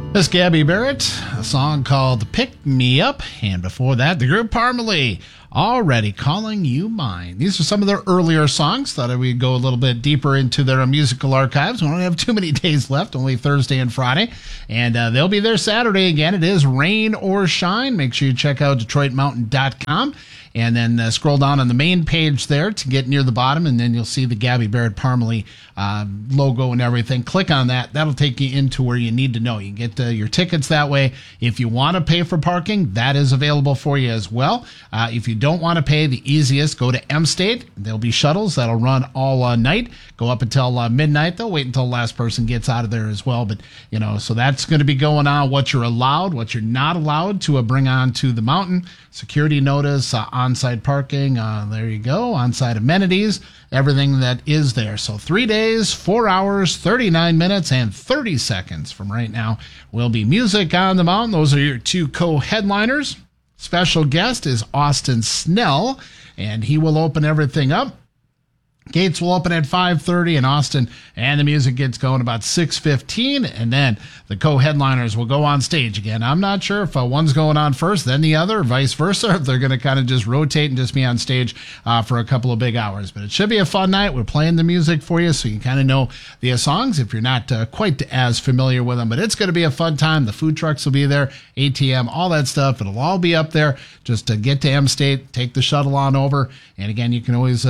Miss Gabby Barrett, a song called Pick Me Up, and before that, the group Parmalee, Already Calling You Mine. These are some of their earlier songs. Thought we'd go a little bit deeper into their musical archives. We don't have too many days left, only Thursday and Friday, and they'll be there Saturday again. It is rain or shine. Make sure you check out DetroitMountain.com. And then scroll down on the main page there to get near the bottom, and then you'll see the Gabby Barrett Parmalee logo and everything. Click on that. That'll take you into where you need to know. You can get your tickets that way. If you want to pay for parking, that is available for you as well. If you don't want to pay, the easiest, go to M-State. There'll be shuttles that'll run all night, go up until midnight. They'll wait until the last person gets out of there as well. But, so that's going to be going on, what you're allowed, what you're not allowed to bring on to the mountain. Security notice, on-site parking, there you go, on-site amenities, everything that is there. So 3 days, 4 hours, 39 minutes, and 30 seconds from right now will be music on the mountain. Those are your two co-headliners. Special guest is Austin Snell, and he will open everything up. Gates will open at 5:30 in Austin, and the music gets going about 6:15, and then the co-headliners will go on stage again. I'm not sure if one's going on first, then the other, or vice versa, if they're going to kind of just rotate and just be on stage for a couple of big hours. But it should be a fun night. We're playing the music for you, so you kind of know the songs if you're not quite as familiar with them. But it's going to be a fun time. The food trucks will be there, ATM, all that stuff. It'll all be up there. Just to get to M-State, take the shuttle on over, and again, you can always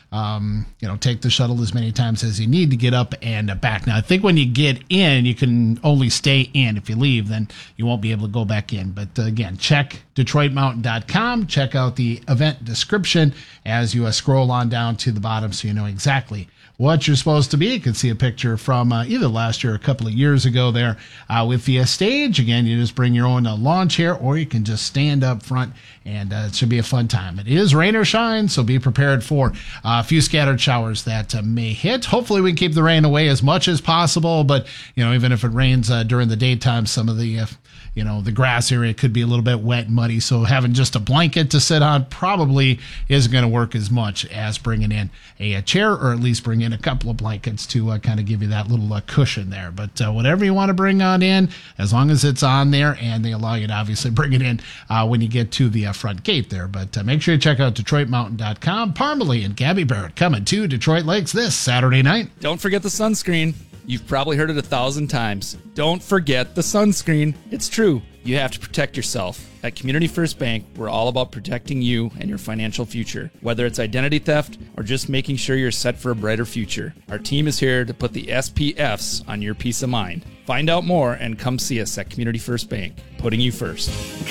take the shuttle as many times as you need to get up and back. Now, I think when you get in, you can only stay in. If you leave, then you won't be able to go back in. But again, check DetroitMountain.com. Check out the event description as you scroll on down to the bottom so you know exactly what you're supposed to be. You can see a picture from either last year or a couple of years ago there with the stage. Again, you just bring your own lawn chair, or you can just stand up front, and it should be a fun time. It is rain or shine, so be prepared for a few scattered showers that may hit. Hopefully we keep the rain away as much as possible, but even if it rains during the daytime, some of the the grass area could be a little bit wet and muddy, so having just a blanket to sit on probably isn't going to work as much as bringing in a chair, or at least bring in a couple of blankets to kind of give you that little cushion there. But whatever you want to bring on in, as long as it's on there, and they allow you to obviously bring it in when you get to the front gate there. But make sure you check out DetroitMountain.com. Parmalee and Gabby Barrett coming to Detroit Lakes this Saturday night. Don't forget the sunscreen. You've probably heard it 1,000 times. Don't forget the sunscreen. It's true. You have to protect yourself. At Community First Bank, we're all about protecting you and your financial future. Whether it's identity theft or just making sure you're set for a brighter future, our team is here to put the SPFs on your peace of mind. Find out more and come see us at Community First Bank, putting you first.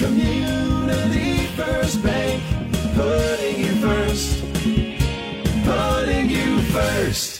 Community First Bank, putting you first. Putting you first.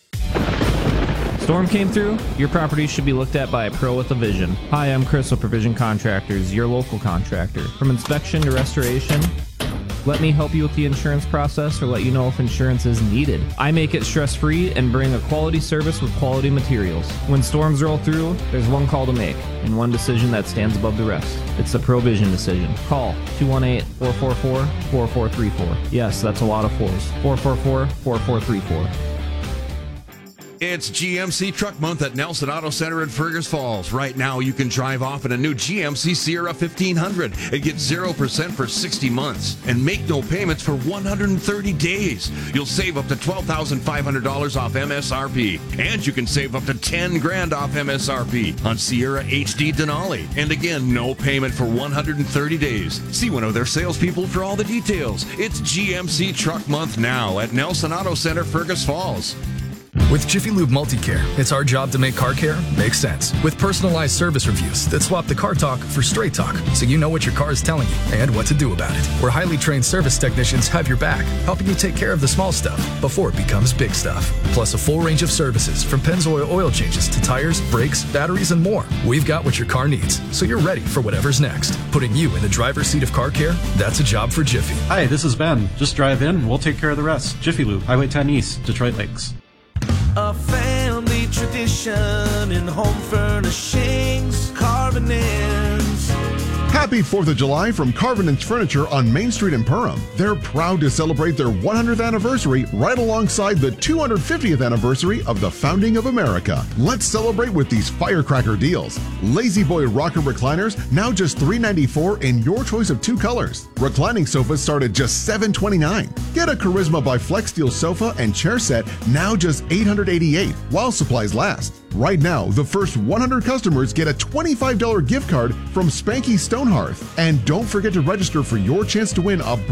Storm came through? Your property should be looked at by a pro with a vision. Hi, I'm Chris with Provision Contractors, your local contractor. From inspection to restoration, let me help you with the insurance process or let you know if insurance is needed. I make it stress-free and bring a quality service with quality materials. When storms roll through, there's one call to make and one decision that stands above the rest. It's the Provision decision. Call 218-444-4434. Yes, that's a lot of fours. 444-4434. It's GMC Truck Month at Nelson Auto Center in Fergus Falls. Right now, you can drive off in a new GMC Sierra 1500 and get 0% for 60 months and make no payments for 130 days. You'll save up to $12,500 off MSRP, and you can save up to $10,000 off MSRP on Sierra HD Denali. And again, no payment for 130 days. See one of their salespeople for all the details. It's GMC Truck Month now at Nelson Auto Center, Fergus Falls. With Jiffy Lube Multicare, it's our job to make car care make sense. With personalized service reviews that swap the car talk for straight talk, so you know what your car is telling you and what to do about it. Where highly trained service technicians have your back, helping you take care of the small stuff before it becomes big stuff. Plus a full range of services from Pennzoil oil changes to tires, brakes, batteries, and more. We've got what your car needs, so you're ready for whatever's next. Putting you in the driver's seat of car care, that's a job for Jiffy. Hi, this is Ben. Just drive in and we'll take care of the rest. Jiffy Lube, Highway 10 East, Detroit Lakes. A family tradition in home furnishings, carving ends. Happy 4th of July from Carvin Inch Furniture on Main Street in Perham. They're proud to celebrate their 100th anniversary right alongside the 250th anniversary of the founding of America. Let's celebrate with these firecracker deals. Lazy Boy rocker recliners, now just $394 in your choice of 2 colors. Reclining sofas start at just $729. Get a Charisma by Flex Steel sofa and chair set, now just $888 while supplies last. Right now, the first 100 customers get a $25 gift card from Spanky Stonehearth. And don't forget to register for your chance to win a